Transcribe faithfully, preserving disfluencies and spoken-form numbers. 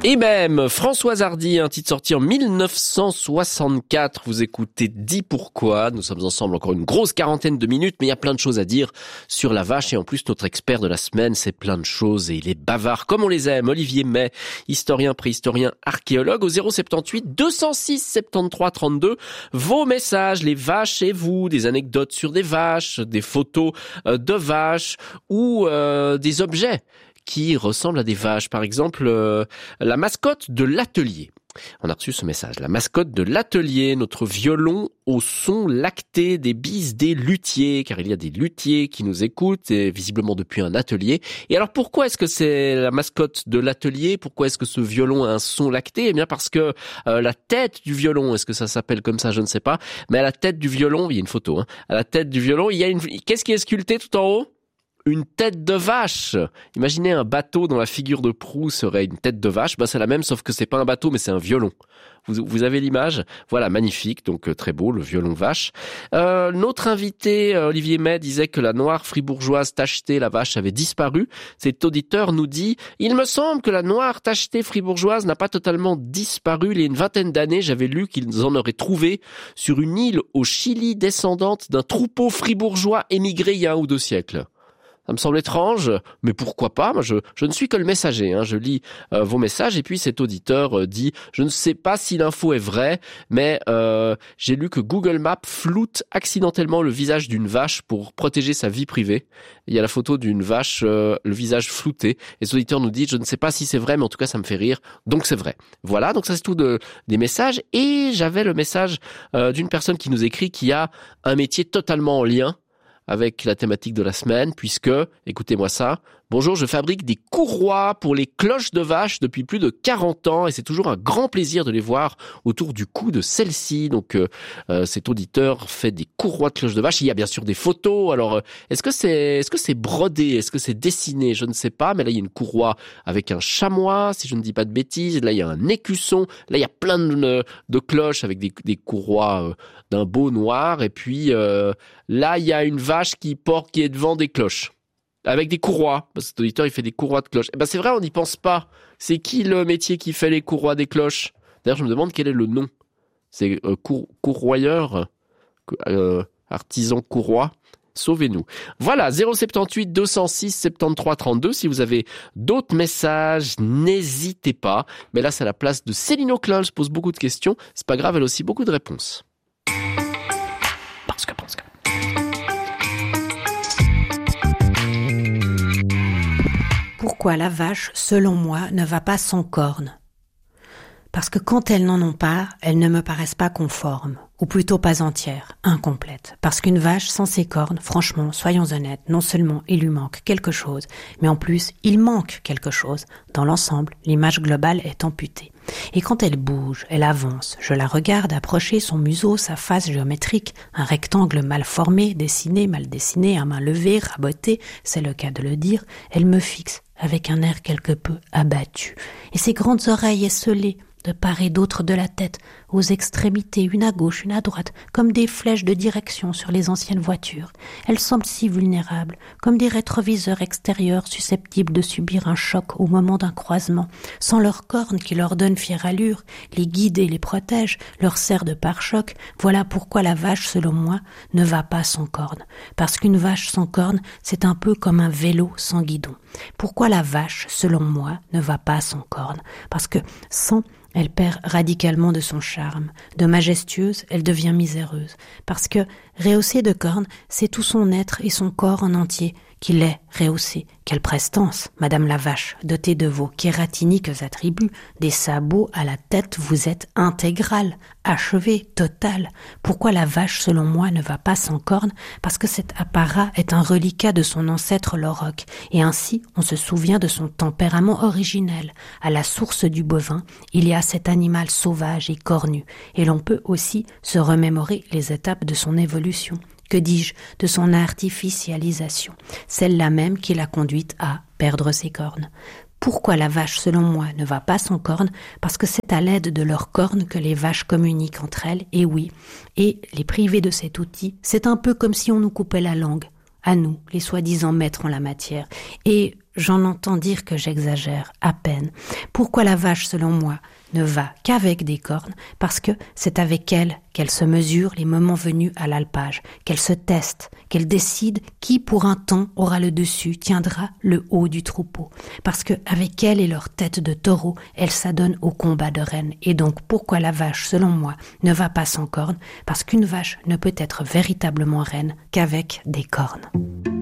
Et même Françoise Hardy, un titre sorti en mille neuf cent soixante-quatre. Vous écoutez Dis pourquoi. Nous sommes ensemble encore une grosse quarantaine de minutes, mais il y a plein de choses à dire sur la vache. Et en plus, notre expert de la semaine, c'est plein de choses et il est bavard comme on les aime. Olivier May, historien, préhistorien, archéologue, au zéro soixante-huit deux cent six soixante-treize trente-deux. Vos messages, les vaches et vous, des anecdotes sur des vaches, des photos de vaches ou euh, des objets qui ressemblent à des vaches. Par exemple, euh, la mascotte de l'atelier. On a reçu ce message. La mascotte de l'atelier, notre violon au son lacté des bises des luthiers, car il y a des luthiers qui nous écoutent, et visiblement depuis un atelier. Et alors pourquoi est-ce que c'est la mascotte de l'atelier? Pourquoi est-ce que ce violon a un son lacté? Eh bien parce que euh, la tête du violon, est-ce que ça s'appelle comme ça? Je ne sais pas. Mais à la tête du violon, il y a une photo, hein, à la tête du violon, il y a une... Qu'est-ce qui est sculpté tout en haut? Une tête de vache. Imaginez un bateau dont la figure de proue serait une tête de vache. Bah, c'est la même, sauf que c'est pas un bateau, mais c'est un violon. Vous, vous avez l'image? Voilà, magnifique. Donc, très beau, le violon vache. Euh, notre invité, Olivier May, disait que la noire fribourgeoise tachetée, la vache, avait disparu. Cet auditeur nous dit, il me semble que la noire tachetée fribourgeoise n'a pas totalement disparu. Il y a une vingtaine d'années, j'avais lu qu'ils en auraient trouvé sur une île au Chili descendante d'un troupeau fribourgeois émigré il y a un ou deux siècles. Ça me semble étrange, mais pourquoi pas? Moi, je, je ne suis que le messager. Hein. Je lis euh, vos messages et puis cet auditeur euh, dit « Je ne sais pas si l'info est vraie, mais euh, j'ai lu que Google Maps floute accidentellement le visage d'une vache pour protéger sa vie privée. » Il y a la photo d'une vache, euh, le visage flouté. Et cet auditeur nous dit « Je ne sais pas si c'est vrai, mais en tout cas, ça me fait rire. Donc, c'est vrai. » Voilà, donc ça, c'est tout de, des messages. Et j'avais le message euh, d'une personne qui nous écrit qui a un métier totalement en lien avec la thématique de la semaine, puisque, écoutez-moi ça, bonjour, je fabrique des courroies pour les cloches de vache depuis plus de quarante ans et c'est toujours un grand plaisir de les voir autour du cou de celle-ci. Donc, euh, euh, cet auditeur fait des courroies de cloches de vache. Il y a bien sûr des photos. Alors, euh, est-ce que c'est, est-ce que c'est brodé? Est-ce que c'est dessiné? Je ne sais pas, mais là, il y a une courroie avec un chamois, si je ne dis pas de bêtises. Là, il y a un écusson. Là, il y a plein de, de cloches avec des, des courroies euh, d'un beau noir. Et puis, euh, là, il y a une vache qui porte, qui est devant des cloches. Avec des courroies. Parce que cet auditeur, il fait des courroies de cloches. Eh ben, c'est vrai, on n'y pense pas. C'est qui le métier qui fait les courroies des cloches? D'ailleurs, je me demande quel est le nom. C'est euh, cour- courroyeur, euh, artisan courroie. Sauvez-nous. Voilà, zéro soixante-huit deux cent six soixante-treize trente-deux. Si vous avez d'autres messages, n'hésitez pas. Mais là, c'est à la place de Céline Auclin. Elle se pose beaucoup de questions. C'est pas grave, elle a aussi beaucoup de réponses. Parce que, parce que. Pourquoi la vache, selon moi, ne va pas sans cornes? Parce que quand elles n'en ont pas, elles ne me paraissent pas conformes, ou plutôt pas entières, incomplètes. Parce qu'une vache sans ses cornes, franchement, soyons honnêtes, non seulement il lui manque quelque chose, mais en plus, il manque quelque chose. Dans l'ensemble, l'image globale est amputée. Et quand elle bouge, elle avance, je la regarde approcher son museau, sa face géométrique, un rectangle mal formé, dessiné, mal dessiné, à main levée, raboté, c'est le cas de le dire, elle me fixe avec un air quelque peu abattu. Et ses grandes oreilles esselées, de part et d'autre de la tête, aux extrémités, une à gauche, une à droite, comme des flèches de direction sur les anciennes voitures. Elles semblent si vulnérables, comme des rétroviseurs extérieurs susceptibles de subir un choc au moment d'un croisement. Sans leurs cornes qui leur donnent fière allure, les guident et les protègent, leur serrent de pare-choc. Voilà pourquoi la vache, selon moi, ne va pas sans cornes. Parce qu'une vache sans cornes, c'est un peu comme un vélo sans guidon. Pourquoi la vache, selon moi, ne va pas sans cornes? Parce que sans, elle perd radicalement de son charme. De majestueuse, elle devient miséreuse. Parce que, rehaussée de cornes, c'est tout son être et son corps en entier qu'il est rehaussé. Quelle prestance, Madame la Vache, dotée de vos kératiniques attributs, des sabots à la tête, vous êtes intégrale, achevée, totale. Pourquoi la vache, selon moi, ne va pas sans cornes? Parce que cet apparat est un reliquat de son ancêtre l'auroch, et ainsi on se souvient de son tempérament originel. À la source du bovin, il y a cet animal sauvage et cornu, et l'on peut aussi se remémorer les étapes de son évolution. Que dis-je, de son artificialisation, celle-là même qui l'a conduite à perdre ses cornes. Pourquoi la vache, selon moi, ne va pas sans cornes? Parce que c'est à l'aide de leurs cornes que les vaches communiquent entre elles, et oui, et les priver de cet outil, c'est un peu comme si on nous coupait la langue, à nous, les soi-disant maîtres en la matière. Et j'en entends dire que j'exagère, à peine. Pourquoi la vache, selon moi, ne va qu'avec des cornes? Parce que c'est avec elle qu'elle se mesure les moments venus à l'alpage, qu'elle se teste, qu'elle décide qui pour un temps aura le dessus, tiendra le haut du troupeau. Parce que avec elle et leur tête de taureau, elle s'adonne au combat de reines. Et donc pourquoi la vache, selon moi, ne va pas sans cornes? Parce qu'une vache ne peut être véritablement reine qu'avec des cornes.